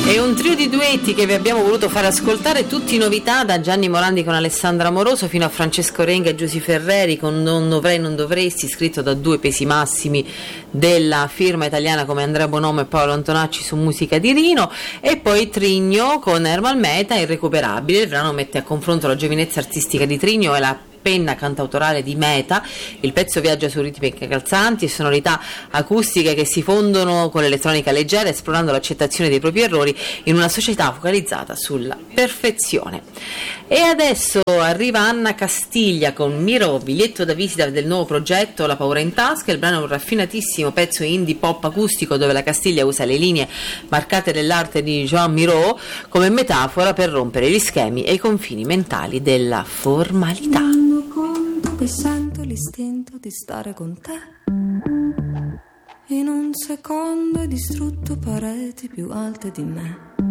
È un trio di duetti che vi abbiamo voluto far ascoltare, tutti novità, da Gianni Morandi con Alessandra Amoroso fino a Francesco Renga e Giusy Ferreri con Non dovrei non dovresti, scritto da due pesi massimi della firma italiana come Andrea Bonomo e Paolo Antonacci su musica di Rino, e poi Trigno con Ermal Meta, Irrecuperabile. Il brano mette a confronto la giovinezza artistica di Trigno e la penna cantautorale di Meta. Il pezzo viaggia su ritmi calzanti e sonorità acustiche che si fondono con l'elettronica leggera, esplorando l'accettazione dei propri errori in una società focalizzata sulla perfezione. E adesso arriva Anna Castiglia con Miro, biglietto da visita del nuovo progetto La paura in tasca. Il brano è un raffinatissimo pezzo indie pop acustico dove la Castiglia usa le linee marcate dell'arte di Jean Miro come metafora per rompere gli schemi e i confini mentali della formalità. Conto che sento l'istinto di stare con te. In un secondo hai distrutto pareti più alte di me.